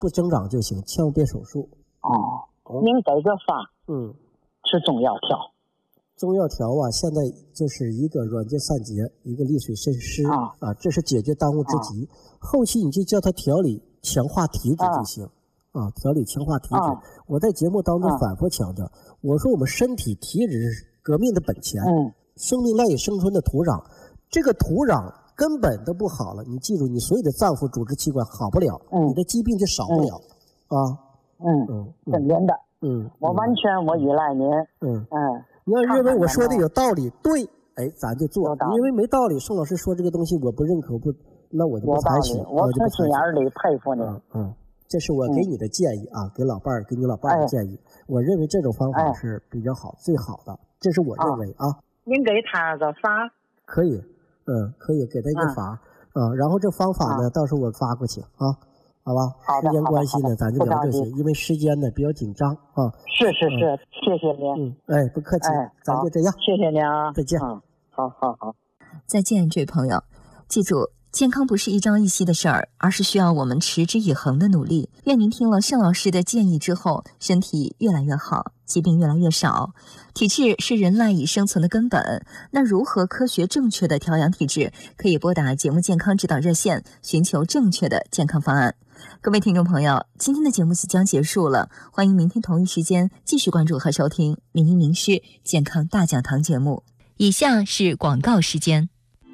不增长就行，千万别手术。 您给个法，吃中药调。 中药调啊，现在就是一个软结散结，一个利水渗湿这是解决当务之急。后期你就叫他调理强化体质就行调理强化体质。我在节目当中反复强调，我说我们身体体质是革命的本钱，生命赖以生存的土壤，这个土壤根本都不好了，你记住，你所有的脏腑组织器官好不了，你的疾病就少不了真的，我完全我依赖您， 你要认为我说的有道理，对，咱就做。你认为没道理，宋老师说这个东西我不认可，那我就不采取。 我从心眼里佩服你。 这是我给你的建议给老伴儿，给你老伴儿的建议。我认为这种方法是比较好，最好的，这是我认为您给他个法？ 可以，可以给他一个法然后这方法呢，到时候我发过去好吧？时间关系呢，咱就聊这些，因为时间呢比较紧张是，谢谢您。 不客气，咱就这样。 谢谢您啊， 再见。 好。 再见，这位朋友，记住，健康不是一朝一夕的事儿，而是需要我们持之以恒的努力。愿您听了盛老师的建议之后，身体越来越好，疾病越来越少。体质是人赖以生存的根本，那如何科学正确的调养体质？可以拨打节目健康指导热线，寻求正确的健康方案。各位听众朋友，今天的节目即将结束了，欢迎明天同一时间继续关注和收听名医名师健康大讲堂节目。以下是广告时间。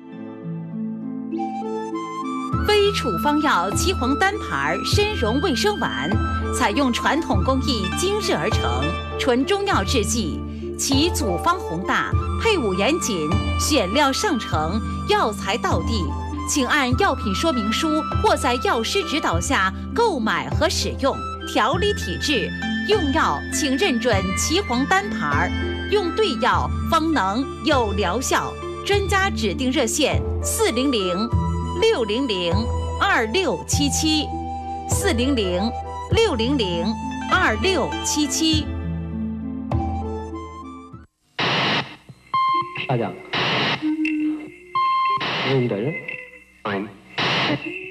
非处方药岐黄单牌参溶卫生丸，采用传统工艺精制而成，纯中药制剂，其组方宏大，配伍严谨，选料上乘，药材到地。请按药品说明书或在药师指导下购买和使用，调理体质。用药请认准岐黄单牌，用对药方能有疗效。专家指定热线400-600-2677，400-600-2677。 大讲，没有一点人。